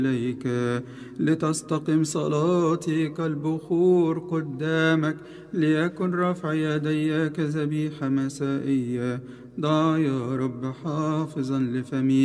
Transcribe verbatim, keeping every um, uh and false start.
إليك لتستقم صلاتي كالبخور قدامك، ليكن رفع يدي كذبيحة مسائية. ضع يا رب حافظا لفمي